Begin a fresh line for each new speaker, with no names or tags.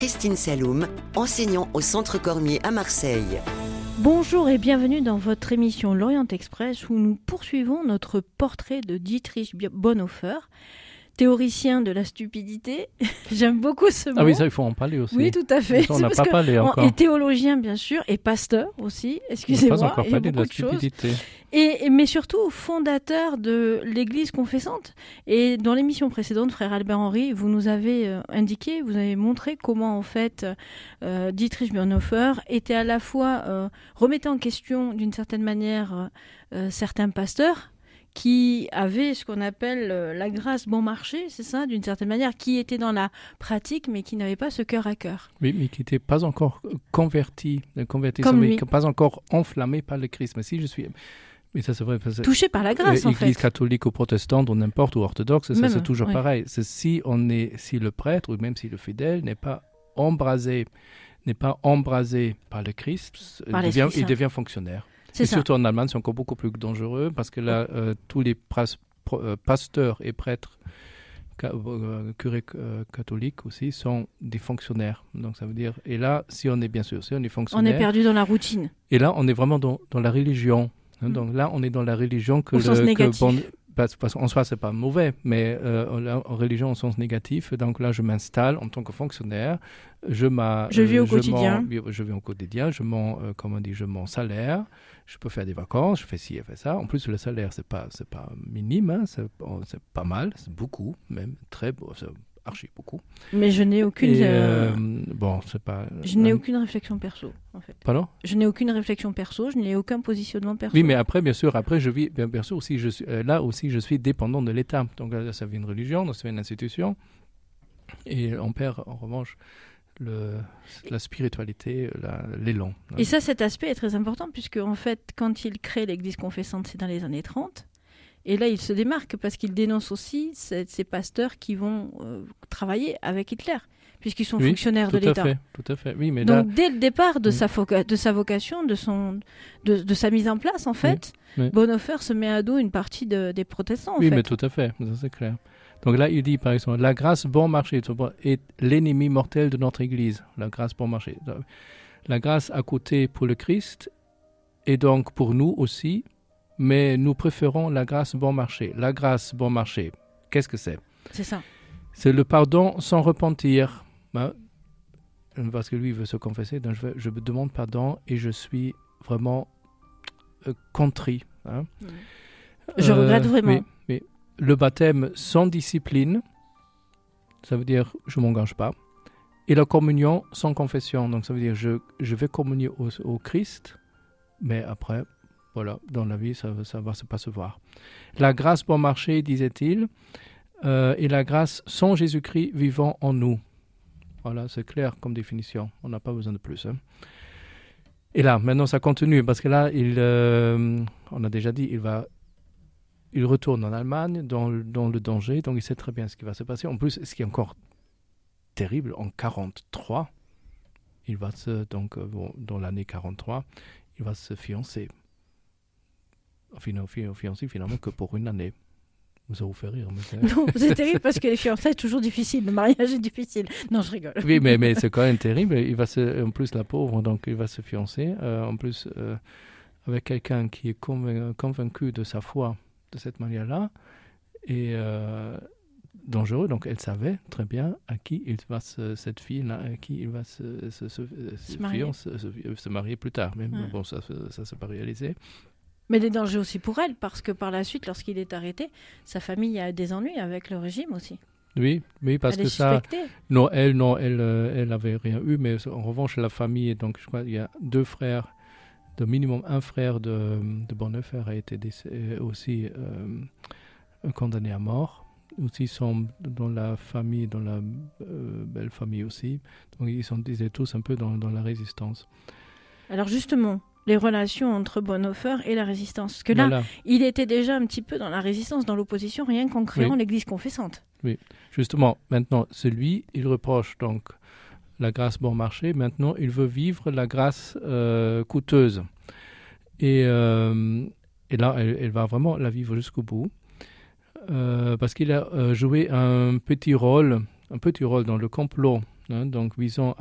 Christine Saloum, enseignant au Centre Cormier à Marseille.
Bonjour et bienvenue dans votre émission L'Orient Express où nous poursuivons notre portrait de Dietrich Bonhoeffer, théoricien de la stupidité. J'aime beaucoup ce mot.
Ah oui, ça, il faut en parler aussi.
Oui, tout à fait.
Ça, on n'a pas parlé encore.
Et théologien, bien sûr, et pasteur aussi, excusez-moi.
On n'a pas encore
il y a
parlé de la
beaucoup de choses.
stupidité.
Mais surtout fondateur de l'Église confessante. Et dans l'émission précédente, frère Albert Henry, vous nous avez indiqué, vous avez montré comment en fait Dietrich Bonhoeffer était à la fois remettait en question d'une certaine manière certains pasteurs qui avaient ce qu'on appelle la grâce bon marché, c'est ça, d'une certaine manière, qui étaient dans la pratique mais qui n'avaient pas ce cœur à cœur.
Oui, mais qui n'étaient pas encore convertis,
Comme lui.
pas encore enflammés par le Christ. Mais si je suis... Mais ça, c'est vrai.
Touché par la grâce, en fait.
Église catholique ou protestante, ou n'importe, ou orthodoxe, ça, c'est toujours
oui.
pareil. C'est si le prêtre, ou même si le fidèle, n'est pas embrasé par le Christ, il devient fonctionnaire. Et surtout en Allemagne, c'est encore beaucoup plus dangereux parce que là, tous les pasteurs et prêtres, curés catholiques aussi, sont des fonctionnaires. Donc ça veut dire, et là, si on est fonctionnaire.
On est perdu dans la routine.
Et là, on est vraiment dans la religion. Donc là, on est dans la religion
au sens négatif.
Parce qu'en soi, c'est pas mauvais, mais en religion, au sens négatif. Donc là, je m'installe en tant que fonctionnaire. Je vis au quotidien. Je vis au quotidien. Je m'en salaire. Je peux faire des vacances. Je fais ci et fais ça. En plus, le salaire, c'est pas minime. Hein, c'est pas mal. C'est beaucoup, même très beau. C'est archi beaucoup.
Mais je n'ai aucune.
C'est pas.
Je n'ai aucune réflexion perso, en fait.
Pardon ?
Je n'ai aucune réflexion perso. Je n'ai aucun positionnement perso.
Oui, mais après, bien sûr, je vis. Bien sûr, aussi, je suis dépendant de l'État. Donc là, ça devient une religion, donc ça devient une institution, et on perd en revanche la spiritualité, l'élan.
Et ça, cet aspect est très important puisque en fait, quand il crée l'Église confessante, c'est dans les années 30. Et là, il se démarque parce qu'il dénonce aussi ces pasteurs qui vont travailler avec Hitler, puisqu'ils sont fonctionnaires de l'État.
Tout à fait. Oui, mais
donc, dès le départ de sa vocation, de sa mise en place, en fait, Bonhoeffer se met à dos une partie des protestants.
Oui, mais tout à fait, ça c'est clair. Donc là, il dit, par exemple, la grâce bon marché est l'ennemi mortel de notre Église. La grâce bon marché. La grâce à côté pour le Christ, et donc pour nous aussi, mais nous préférons la grâce bon marché. La grâce bon marché, qu'est-ce que c'est ?
C'est ça.
C'est le pardon sans repentir. Parce que lui, il veut se confesser, donc je me demande pardon et je suis vraiment contrit. Hein.
Je regrette vraiment.
Mais le baptême sans discipline, ça veut dire je ne m'engage pas. Et la communion sans confession, donc ça veut dire je vais communier au Christ, mais après... Voilà, dans la vie, ça va pas se voir. La grâce bon marché, disait-il, et la grâce sans Jésus-Christ vivant en nous. Voilà, c'est clair comme définition. On n'a pas besoin de plus. Hein. Et là, maintenant, ça continue, parce que là, on a déjà dit, il retourne en Allemagne, dans le danger, donc il sait très bien ce qui va se passer. En plus, ce qui est encore terrible, en 1943, il va dans l'année 1943, il va se fiancer. Fiancé finalement que pour une année. Ça vous fait rire.
Non, c'est terrible parce que les fiançailles, c'est toujours difficile. Le mariage est difficile. Non, je rigole.
Oui, mais c'est quand même terrible. En plus, la pauvre, donc il va se fiancer. En plus, avec quelqu'un qui est convaincu de sa foi de cette manière-là. Et dangereux. Donc, elle savait très bien à qui cette fille-là, à qui il va se marier plus tard. Mais bon, ça s'est pas réalisé.
Mais des dangers aussi pour elle, parce que par la suite, lorsqu'il est arrêté, sa famille a des ennuis avec le régime aussi.
Oui, parce que ça... Non, elle avait rien eu, mais en revanche, la famille, donc je crois qu'il y a 2 frères, de minimum un frère de Bonhoeffer a été aussi condamné à mort. Aussi, ils sont dans la famille, dans la belle famille aussi. Donc, ils étaient tous un peu dans la résistance.
Alors justement... les relations entre Bonhoeffer et la résistance. Parce que là, il était déjà un petit peu dans la résistance, dans l'opposition, rien qu'en créant l'Église confessante.
Oui, justement, maintenant, il reproche donc la grâce bon marché. Maintenant, il veut vivre la grâce coûteuse. Et là, elle va vraiment la vivre jusqu'au bout. Parce qu'il a joué un petit rôle dans le complot hein, donc visant